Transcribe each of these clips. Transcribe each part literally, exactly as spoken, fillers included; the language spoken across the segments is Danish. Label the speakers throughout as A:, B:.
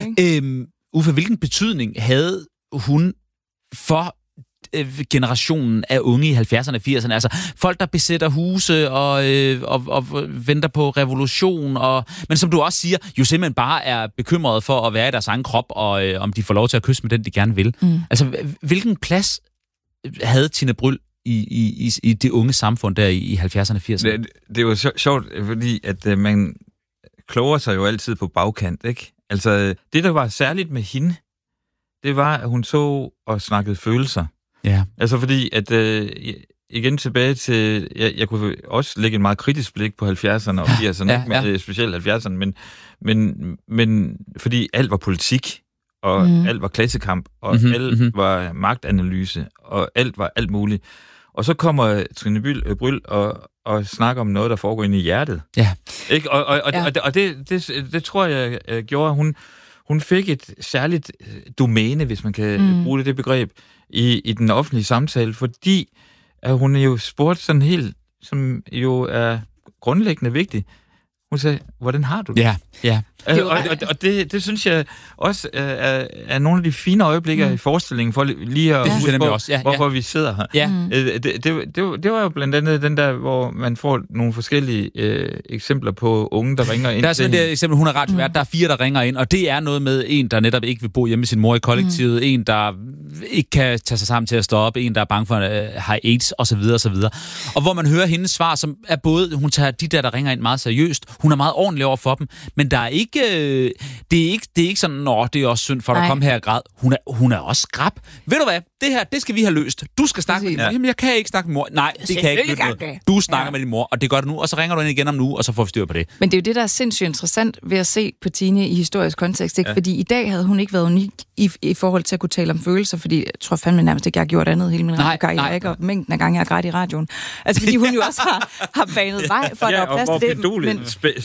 A: ikke? Øhm, Uffe, hvilken betydning havde hun for generationen af unge i halvfjerdserne og firserne, altså folk, der besætter huse og, øh, og, og venter på revolution, og, men som du også siger, jo simpelthen bare er bekymrede for at være i deres egen krop, og øh, om de får lov til at kysse med den, de gerne vil. Mm. Altså, hvilken plads havde Tina Bryld i, i, i, i det unge samfund der i, i halvfjerdserne og firserne?
B: Det, det er jo så, sjovt, fordi at øh, man kloger sig jo altid på bagkant, ikke? Altså, det, der var særligt med hende, det var, at hun så og snakkede følelser.
A: Ja.
B: Altså fordi, at øh, igen tilbage til, jeg, jeg kunne også lægge en meget kritisk blik på halvfjerdserne og firserne, ja, ja. Ikke, specielt halvfjerdserne, men, men, men fordi alt var politik, og mm. alt var klassekamp, og mm-hmm, alt mm-hmm. var magtanalyse, og alt var alt muligt. Og så kommer Trine Bryld og, og snakker om noget, der foregår inde i hjertet. Ja. Ikke? Og, og, og, ja. og, og det, det, det tror jeg uh, gjorde, hun, hun fik et særligt domæne, hvis man kan mm. bruge det, det begreb, i, i den offentlige samtale, fordi at hun jo spurgte sådan helt, som jo er grundlæggende vigtigt. Hun sagde, hvordan har du det?
A: Ja, ja.
B: Og, og, og det, det synes jeg også er, er nogle af de fine øjeblikker mm. i forestillingen, for lige at huske på, også. Ja, hvorfor ja. vi sidder her. Ja. Det, det, det, det var jo blandt andet den der, hvor man får nogle forskellige øh, eksempler på unge, der ringer ind.
A: Der er sådan det eksempel, hun er radiovært, mm. der er fire, der ringer ind, og det er noget med en, der netop ikke vil bo hjemme med sin mor i kollektivet, mm. en, der ikke kan tage sig sammen til at stå op, en, der er bange for at uh, have AIDS, osv. osv. Og hvor man hører hendes svar, som er både, hun tager de der, der ringer ind meget seriøst, hun er meget ordentlig over for dem, men der er ikke Det er ikke, det er ikke sådan, nå, det er også synd for dig at komme her og græd. Hun er, hun er også skrap. Ved du hvad? Det her, det skal vi have løst. Du skal snakke med din mor. Jamen, jeg kan ikke snakke med mor. Nej, det kan jeg ikke. Noget. Du snakker ja. med din mor, og det gør du nu, og så ringer du ind igen om nu, og så får vi styr på det.
C: Men det er jo det, der er sindssygt interessant ved at se på Tine i historisk kontekst, ikke? Ja. Fordi i dag havde hun ikke været unik i, i forhold til at kunne tale om følelser, fordi jeg tror fandme nærmest ikke, jeg har gjort andet hele min karriere, ikke? Og mængden af gange, jeg har grædt i radioen. Altså, fordi hun jo også har, har banet vej for, at der er plads til det.
B: Men,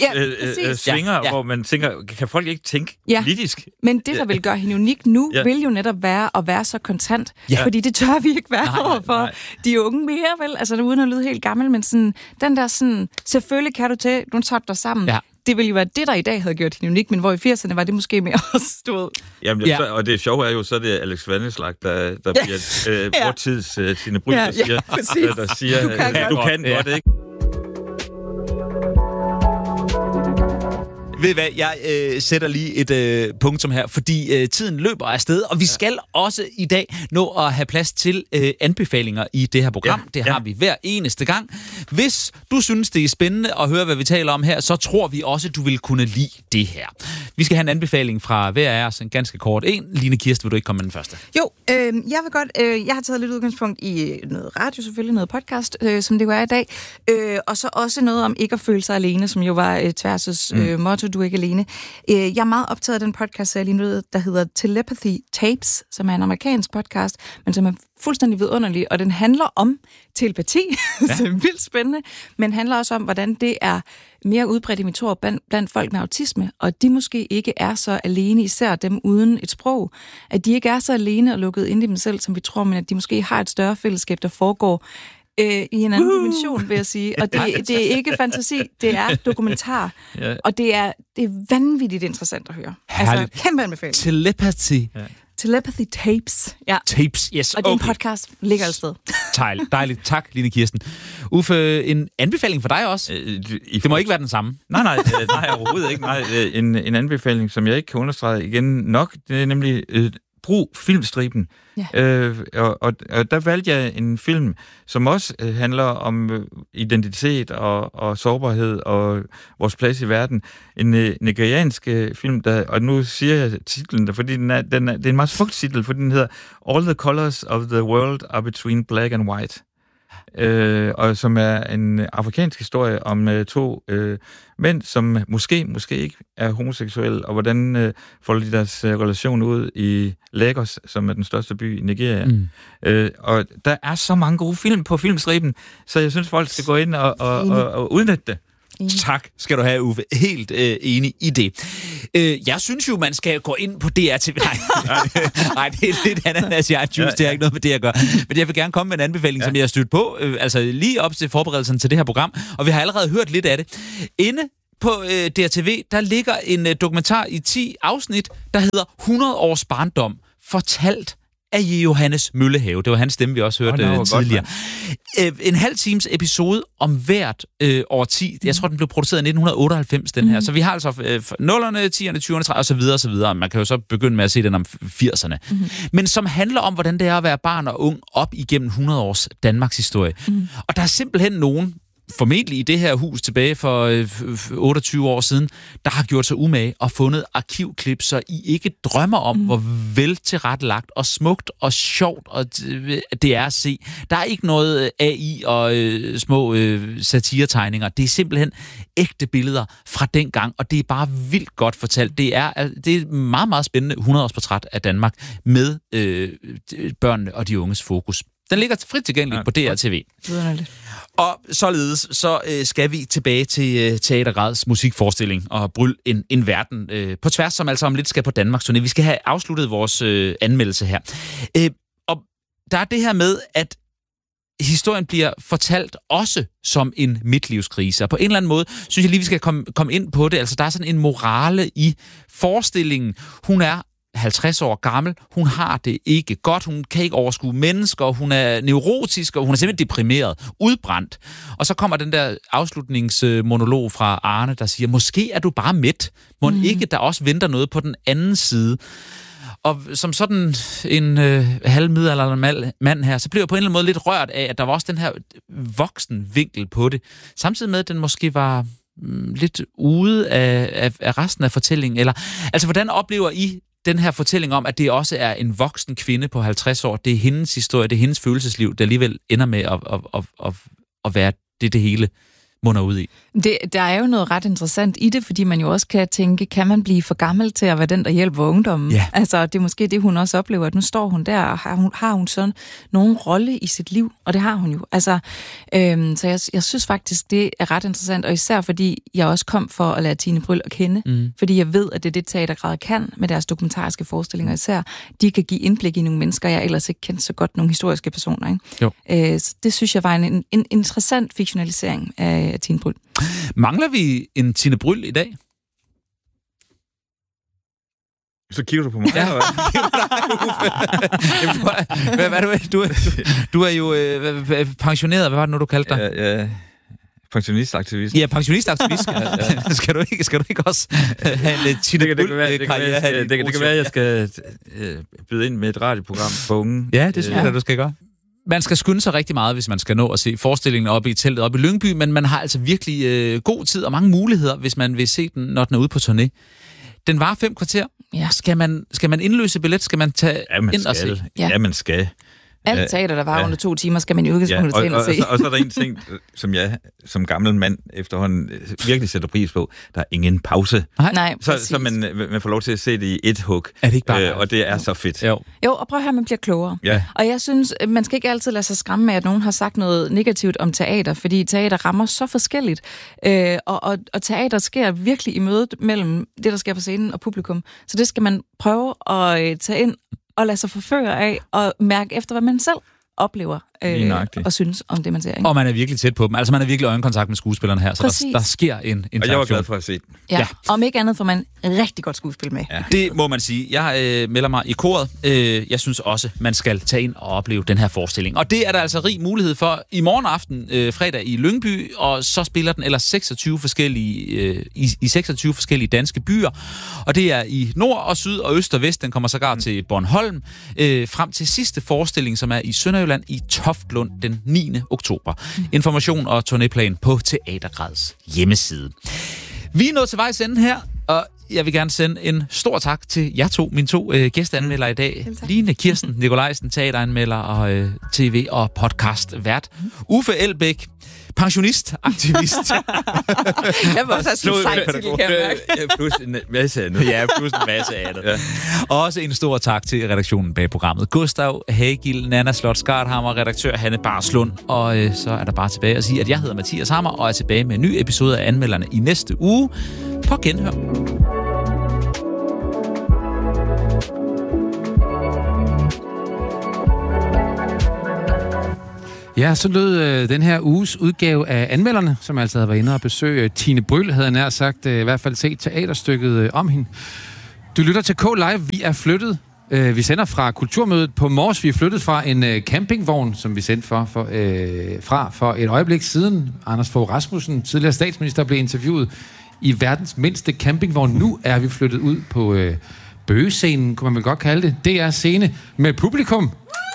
B: ja, øh, svinger, ja. hvor man tænker, kan folk ikke tænke ja. politisk?
C: Men det, der vil gøre hende unik nu, ja. vil jo netop være at være så kontant. Ja. Fordi det tør vi ikke være nej, over for nej. de unge mere, vel? Altså, uden at lyde helt gammel, men sådan, den der sådan, selvfølgelig kan du til, nu tager dig sammen. Ja. Det ville jo være det, der i dag havde gjort hende unik, men hvor i firserne var det måske mere også stået.
B: Jamen, ja. så, og det sjove er jo, så er det Alex Vandeslag, der, der ja. bliver øh, vortids uh, Tine Bryld, ja, der siger, ja, der, der siger du kan, øh, du kan ja. godt, ikke?
A: Ved I hvad, jeg øh, sætter lige et øh, punktum her, fordi øh, tiden løber afsted, og vi skal også i dag nå at have plads til øh, anbefalinger i det her program. Ja, det har ja. vi hver eneste gang. Hvis du synes, det er spændende at høre, hvad vi taler om her, så tror vi også, du vil kunne lide det her. Vi skal have en anbefaling fra hver af os, en ganske kort en. Line Kirsten, vil du ikke komme med den første?
C: Jo, øh, jeg vil godt, øh, jeg har taget lidt udgangspunkt i noget radio, selvfølgelig noget podcast, øh, som det jo er i dag, øh, og så også noget om ikke at føle sig alene, som jo var øh, Tværs' øh, motto, du er ikke alene. Jeg er meget optaget af den podcast, jeg lige nu, der hedder Telepathy Tapes, som er en amerikansk podcast, men som er fuldstændig vidunderlig, og den handler om telepati, ja. så vildt spændende, men handler også om, hvordan det er mere udbredt i metode blandt, blandt folk med autisme, og de måske ikke er så alene, især dem uden et sprog, at de ikke er så alene og lukket ind i dem selv, som vi tror, men at de måske har et større fællesskab, der foregår Øh, i en anden uh. dimension, vil jeg sige. Og det, det er ikke fantasi, det er dokumentar. Ja. Og det er, det er vanvittigt interessant at høre. Herligt. Altså, kæmpe anbefaling.
A: Telepathy. Ja.
C: Telepathy Tapes. Ja.
A: Tapes, yes.
C: Og det er
A: okay.
C: en podcast, ligger et sted.
A: Dejligt. Dejligt. Tak, Line Kirsten. Uffe, en anbefaling for dig også? Øh, I det må ikke være den samme.
B: Nej, nej, øh, nej overhovedet ikke. Nej, en, en anbefaling, som jeg ikke kan understrege igen nok, det er nemlig øh, brug filmstriben. Ja. Øh, og, og, og der valgte jeg en film, som også øh, handler om øh, identitet og, og sårbarhed og vores plads i verden. En øh, nigeriansk øh, film, der, og nu siger jeg titlen der, fordi den er, den er, det er en meget smukt titel, for den hedder All the Colors of the World Are Between Black and White. Øh, og som er en afrikansk historie om øh, to øh, mænd, som måske, måske ikke er homoseksuelle, og hvordan øh, får de deres øh, relation ud i Lagos, som er den største by i Nigeria. Mm. Øh, og der er så mange gode film på filmstriben, så jeg synes, folk skal gå ind og, og, og, og udnytte det.
A: Tak skal du have, Uffe. Helt øh, enig i det. Øh, jeg synes jo, man skal gå ind på D R T V. Nej, nej det er lidt ananas i juice. Det har ikke noget med det at gøre. Men jeg vil gerne komme med en anbefaling, ja. som jeg har stødt på. Øh, altså lige op til forberedelsen til det her program. Og vi har allerede hørt lidt af det. Inde på øh, D R T V, der ligger en øh, dokumentar i ti afsnit, der hedder hundrede års barndom, fortalt af Johannes Møllehave. Det var hans stemme, vi også hørte oh, tidligere. Godt, en halv times episode om hvert øh, årti. Jeg tror, den blev produceret i nitten otteoghalvfems, den her. Mm. Så vi har altså øh, nullerne, tierne, tyverne, tredive og så videre og så videre. Man kan jo så begynde med at se den om firserne. Mm. Men som handler om, hvordan det er at være barn og ung op igennem hundrede års Danmarks historie. Mm. Og der er simpelthen nogen, formentlig i det her hus tilbage for øh, otteogtyve år siden, der har gjort sig umage og fundet arkivklip, så I ikke drømmer om, mm. hvor vel tilrettelagt og smukt og sjovt og det er at se. Der er ikke noget A I og øh, små øh, satiretegninger. Det er simpelthen ægte billeder fra den gang, og det er bare vildt godt fortalt. Det er, det er meget, meget spændende hundrede-årsportræt af Danmark med øh, børnene og de unges fokus. Den ligger frit tilgængeligt ja, på D R T V. Og således så øh, skal vi tilbage til øh, Teatergrads musikforestilling og Bryl en, en verden øh, på tværs, som altså om lidt skal på Danmarks turné. Vi skal have afsluttet vores øh, anmeldelse her. Øh, og der er det her med, at historien bliver fortalt også som en midtlivskrise. Og på en eller anden måde synes jeg lige, vi skal komme, komme ind på det. Altså der er sådan en morale i forestillingen. Hun er halvtreds år gammel, hun har det ikke godt, hun kan ikke overskue mennesker, hun er neurotisk, og hun er simpelthen deprimeret, udbrændt. Og så kommer den der afslutningsmonolog fra Arne, der siger, måske er du bare mæt, må mm. ikke der også venter noget på den anden side. Og som sådan en øh, halvmiddelalderlig mand her, så blev jeg på en eller anden måde lidt rørt af, at der var også den her voksen vinkel på det, samtidig med, at den måske var mm, lidt ude af, af, af resten af fortællingen. Eller, altså, hvordan oplever I den her fortælling om, at det også er en voksen kvinde på halvtreds år, det er hendes historie, det er hendes følelsesliv, der alligevel ender med at, at, at, at, at være det, det hele munder ud i?
C: Det, der er jo noget ret interessant i det, fordi man jo også kan tænke, kan man blive for gammel til at være den, der hjælper ungdommen?
A: Ja.
C: Altså, det er måske det, hun også oplever, at nu står hun der, og har hun, har hun sådan nogen rolle i sit liv? Og det har hun jo. Altså, øhm, så jeg, jeg synes faktisk, det er ret interessant, og især fordi jeg også kom for at lære Tine Bryl at kende, mm. fordi jeg ved, at det er det, Teatergrad kan med deres dokumentariske forestillinger især. De kan give indblik i nogle mennesker, jeg ellers ikke kendte så godt, nogle historiske personer. Ikke?
A: Jo.
C: Øh, så det synes jeg var en, en, en interessant fiktionalisering af Tine Bryl.
A: Mangler vi en Tine Bryl i dag?
B: Så kigger du på mig. Ja.
A: hvad, hvad, du, du, du er jo øh, pensioneret. Hvad var det nu, du kaldte dig?
B: Ja, ja. Pensionistaktivist.
A: Ja, pensionistaktivist. ja, ja. skal, du ikke, skal du ikke også have en Tine Bryl-karriere?
B: Det, det, det kan være, at jeg skal øh, byde ind med et radioprogram for unge.
A: Ja, det synes jeg, øh, du skal gøre. Man skal skynde sig rigtig meget, hvis man skal nå at se forestillingen oppe i teltet oppe i Lyngby, men man har altså virkelig øh, god tid og mange muligheder, hvis man vil se den, når den er ude på turné. Den varer fem kvarter. Ja. Skal man, skal man indløse billet? Skal man tage
B: ja, man
A: ind
B: skal.
A: og se?
B: Ja, ja man skal.
C: Alt teater, der var ja. under to timer, skal man jo ikke ja, og, ind og, og se.
B: Og, og, og så er der en ting, som jeg som gammel mand efterhånden virkelig sætter pris på. Der er ingen pause.
C: Nej,
B: så, så man, man får lov til at se det i et hug.
A: Er det ikke bare
B: øh, og det er så fedt.
C: Jo. jo, og prøv at høre, man bliver klogere.
B: Ja.
C: Og jeg synes, man skal ikke altid lade sig skræmme med, at nogen har sagt noget negativt om teater, fordi teater rammer så forskelligt. Øh, og, og, og teater sker virkelig i mødet mellem det, der sker på scenen og publikum. Så det skal man prøve at tage ind og lade sig forføre af og mærke efter, hvad man selv oplever øh, og synes om det, man ser. Ikke?
A: Og man er virkelig tæt på dem. Altså, man er virkelig øjenkontakt med skuespillerne her, så der, der sker en interaktion.
B: Og jeg var glad for at se den.
C: Ja, ja. Om ikke andet får man rigtig godt skuespil med.
A: Ja. Det må man sige. Jeg øh, melder mig i koret. Øh, jeg synes også, man skal tage ind og opleve den her forestilling. Og det er der altså rig mulighed for i morgen aften, øh, fredag i Lyngby, og så spiller den ellers seksogtyve forskellige, øh, i, i seksogtyve forskellige danske byer. Og det er i nord og syd og øst og vest. Den kommer sågar mm. til Bornholm. Øh, frem til sidste forestilling, som er i Sønderjylland i Toftlund den niende oktober. Mm. Information og turnéplan på Teatergrads hjemmeside. Vi er nået til vejs ende her, og jeg vil gerne sende en stor tak til jer to, mine to øh, gæsteanmeldere i dag. Line Kirsten Nikolajsen, teateranmelder og øh, tv- og podcast-vært. Mm. Uffe Elbæk, pensionist, aktivist.
C: Jeg vil også have sådan en sejt titel, kan jeg mærke.
B: Plus en masse andet.
A: Ja, plus en masse andet. Ja. Også en stor tak til redaktionen bag programmet. Gustav Hagil, Nana Slot Skarthammer, redaktør Hanne Barslund. Og øh, så er der bare tilbage at sige, at jeg hedder Mathias Hammer, og er tilbage med en ny episode af Anmelderne i næste uge. På genhør.
D: Ja, så lød øh, den her uges udgave af Anmelderne, som altså havde været inde og besøge Tine Bryld, havde jeg nær sagt, øh, i hvert fald set teaterstykket øh, om hende. Du lytter til K Live. Vi er flyttet. Øh, vi sender fra Kulturmødet på Mors. Vi er flyttet fra en øh, campingvogn, som vi sendte for, for, øh, fra for et øjeblik siden. Anders Fogh Rasmussen, tidligere statsminister, blev interviewet i verdens mindste campingvogn. Nu er vi flyttet ud på øh, bøgescenen, kunne man vel godt kalde det. Det er scene med publikum,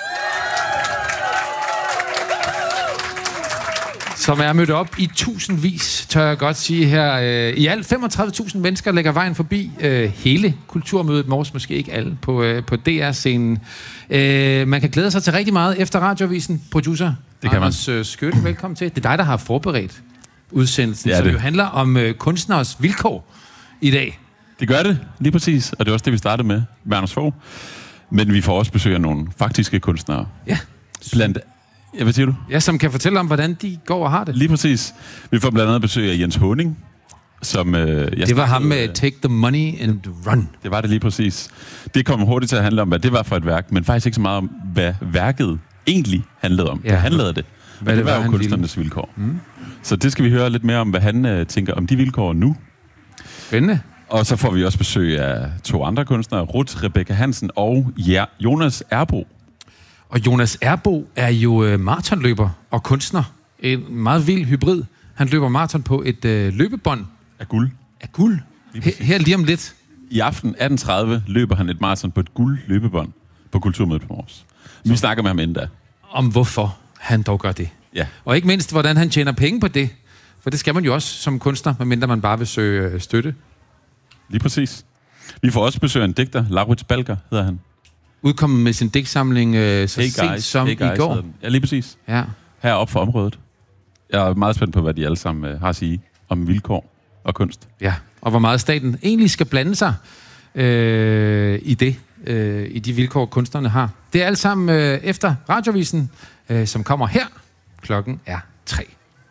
D: som er mødt op i tusindvis, tør jeg godt sige her. I alt femogtredive tusind mennesker lægger vejen forbi øh, hele Kulturmødet Mors, måske ikke alle, på, øh, på D R-scenen. Øh, man kan glæde sig til rigtig meget efter Radioavisen. Producer
E: det kan
D: Anders
E: man.
D: Skytte, velkommen til. Det er dig, der har forberedt udsendelsen, som
E: det.
D: jo handler om øh, kunstneres vilkår i dag.
E: Det gør det, lige præcis. Og det er også det, vi startede med, med Anders Fogh. Men vi får også besøg af nogle faktiske kunstnere.
D: Ja.
E: Blandt Ja, hvad siger du?
D: Ja, som kan fortælle om, hvordan de går og har det.
E: Lige præcis. Vi får blandt andet besøg af Jens Håning, som... Øh,
D: det var ham med Take the Money and Run.
E: Det var det lige præcis. Det kom hurtigt til at handle om, hvad det var for et værk, men faktisk ikke så meget om, hvad værket egentlig handlede om. Ja. Det handlede det. Hvad det, det var, var jo kunstnernes ville. vilkår. Mm. Så det skal vi høre lidt mere om, hvad han øh, tænker om de vilkår nu.
D: Spændende.
E: Og så får vi også besøg af to andre kunstnere, Ruth Rebecca Hansen og ja, Jonas Erbo.
D: Og Jonas Erbo er jo øh, maratonløber og kunstner. En meget vild hybrid. Han løber maraton på et øh, løbebånd.
E: Af guld.
D: Af guld? Her, her lige om lidt.
E: I aften atten tredive løber han et maraton på et guld løbebånd på Kulturmødet på Mors. Vi snakker med ham inden da.
D: Om hvorfor han dog gør det.
E: Ja.
D: Og ikke mindst, hvordan han tjener penge på det. For det skal man jo også som kunstner, medmindre man bare vil søge støtte.
E: Lige præcis. Vi får også besøg af en digter, Laurits Balker hedder han.
D: Udkommet med sin digtsamling øh, så
E: hey
D: sent
E: guys,
D: som
E: hey guys,
D: i går.
E: Ja, lige præcis.
D: Ja.
E: Heroppe for området. Jeg er meget spændt på, hvad de alle sammen øh, har at sige om vilkår og kunst.
D: Ja, og hvor meget staten egentlig skal blande sig øh, i det, øh, i de vilkår, kunstnerne har. Det er alt sammen øh, efter Radioavisen, øh, som kommer her. Klokken er tre.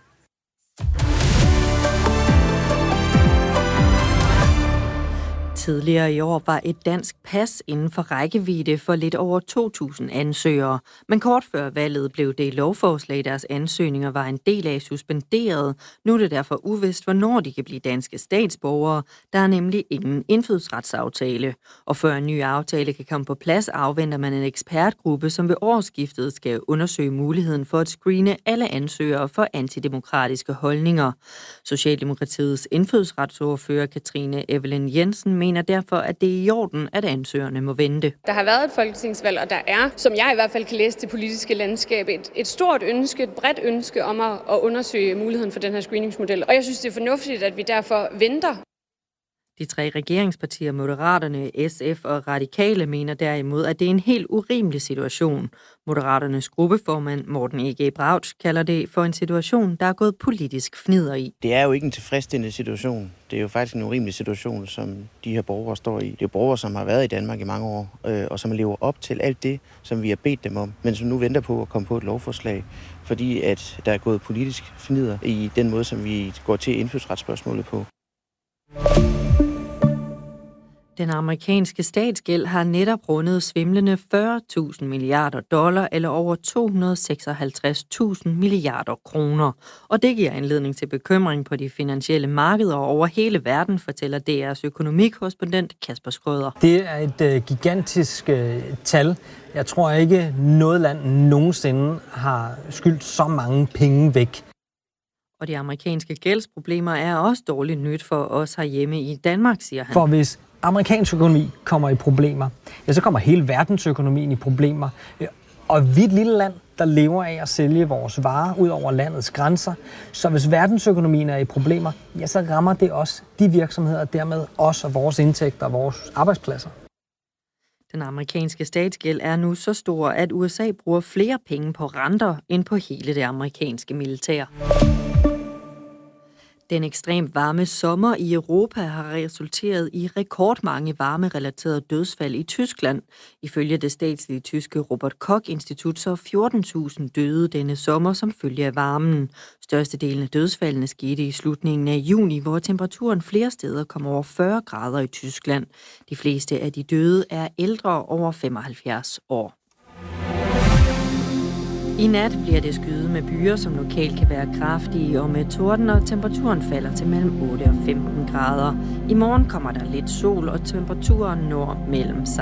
F: Tidligere i år var et dansk pas inden for rækkevidde for lidt over to tusind ansøgere. Men kort før valget blev det lovforslag, deres ansøgninger var en del af suspenderet. Nu er det derfor uvist, hvornår de kan blive danske statsborgere. Der er nemlig ingen indfødsretsaftale. Og før en ny aftale kan komme på plads, afventer man en ekspertgruppe, som ved årsskiftet skal undersøge muligheden for at screene alle ansøgere for antidemokratiske holdninger. Socialdemokratiets indfødsretsordfører Katrine Evelyn Jensen mener derfor, at det er i orden, at ansøgerne må vente.
G: Der har været et folketingsvalg, og der er, som jeg i hvert fald kan læse det politiske landskab, et, et stort ønske, et bredt ønske om at, at undersøge muligheden for den her screeningsmodel. Og jeg synes, det er fornuftigt, at vi derfor venter.
F: De tre regeringspartier, Moderaterne, S F og Radikale, mener derimod, at det er en helt urimelig situation. Moderaternes gruppeformand Morten E G Brautsch kalder det for en situation, der er gået politisk fnider i.
H: Det er jo ikke en tilfredsstillende situation. Det er jo faktisk en urimelig situation, som de her borgere står i. Det er borgere, som har været i Danmark i mange år, øh, og som lever op til alt det, som vi har bedt dem om, men som nu venter på at komme på et lovforslag, fordi at der er gået politisk fnider i den måde, som vi går til indfødsretsspørgsmålet på.
F: Den amerikanske statsgæld har netop rundet svimlende fyrre tusind milliarder dollar, eller over to hundrede og seksoghalvtreds tusind milliarder kroner. Og det giver anledning til bekymring på de finansielle markeder over hele verden, fortæller D R's økonomikorrespondent Kasper Skrøder.
I: Det er et øh, gigantisk øh, tal. Jeg tror ikke, noget land nogensinde har skyldt så mange penge væk.
F: Og de amerikanske gældsproblemer er også dårligt nyt for os herhjemme i Danmark, siger han.
I: For hvis amerikansk økonomi kommer i problemer, ja, så kommer hele verdensøkonomien i problemer. Og vi er et lille land, der lever af at sælge vores varer ud over landets grænser. Så hvis verdensøkonomien er i problemer, ja, så rammer det også de virksomheder, og dermed også vores indtægter og vores arbejdspladser.
F: Den amerikanske statsgæld er nu så stor, at U S A bruger flere penge på renter end på hele det amerikanske militær. Den ekstremt varme sommer i Europa har resulteret i rekordmange varmerelaterede dødsfald i Tyskland. Ifølge det statslige tyske Robert Koch-institut så fjorten tusind døde denne sommer som følge af varmen. Størstedelen af dødsfaldene skete i slutningen af juni, hvor temperaturen flere steder kom over fyrre grader i Tyskland. De fleste af de døde er ældre over femoghalvfjerds år. I nat bliver det skyet med byer, som lokalt kan være kraftige og med torden, og temperaturen falder til mellem otte og femten grader. I morgen kommer der lidt sol, og temperaturen når mellem